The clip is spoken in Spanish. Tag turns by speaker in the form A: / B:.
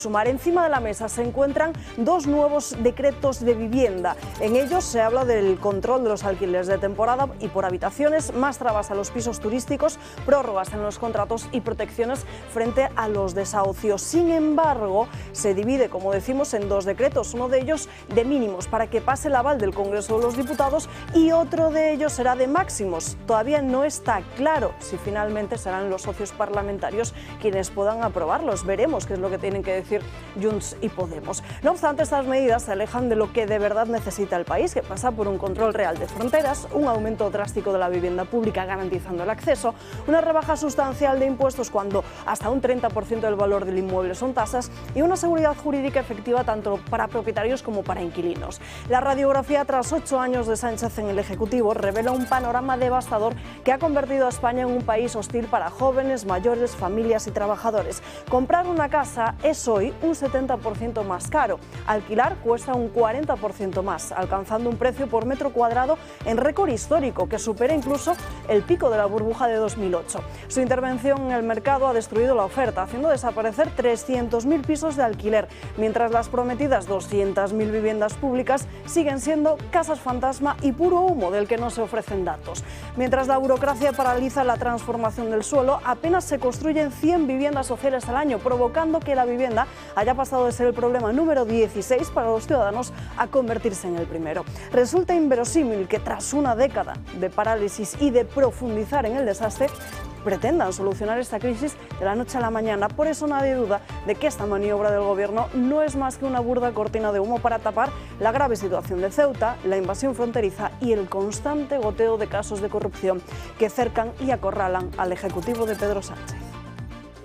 A: Sumar. Encima de la mesa se encuentran dos nuevos decretos de vivienda. En ellos se habla del control de los alquileres de temporada y por habitaciones, más trabas a los pisos turísticos, prórrogas en los contratos y protecciones frente a los desahucios. Sin embargo, se divide, como decimos, en dos decretos. Uno de ellos de mínimos para que pase el aval del Congreso de los Diputados y otro de ellos será de máximos. Todavía no está claro si finalmente serán los socios parlamentarios quienes puedan aprobarlos. Veremos qué es lo que tienen que decir Junts y Podemos. No obstante, estas medidas se alejan de lo que de verdad necesita el país, que pasa por un control real de fronteras, un aumento drástico de la vivienda pública garantizando el acceso, una rebaja sustancial de impuestos cuando hasta un 30% del valor del inmueble son tasas y una seguridad jurídica efectiva tanto para propietarios como para inquilinos. La radiografía tras 8 años de Sánchez en el Ejecutivo revela un panorama devastador que ha convertido a España en un país hostil para jóvenes, mayores, familias y trabajadores. Comprar una casa es hoy un 70% más caro. Alquilar cuesta un 40% más, alcanzando un precio por metro cuadrado en récord histórico que supera incluso el pico de la burbuja de 2008. Su intervención en el mercado ha destruido la oferta, haciendo desaparecer 300.000 pisos de alquiler, mientras las prometidas 200.000 viviendas públicas siguen siendo casas fantasma y puro humo del que no se ofrecen datos. Mientras la burocracia paraliza la transformación del suelo, apenas se construyen 100 viviendas sociales al año, provocando que la vivienda haya pasado de ser el problema número 16 para los ciudadanos a convertirse en el primero. Resulta inverosímil que tras una década de parálisis y de profundizar en el desastre, pretendan solucionar esta crisis de la noche a la mañana. Por eso nadie duda de que esta maniobra del Gobierno no es más que una burda cortina de humo para tapar la grave situación de Ceuta, la invasión fronteriza y el constante goteo de casos de corrupción que cercan y acorralan al Ejecutivo de Pedro Sánchez.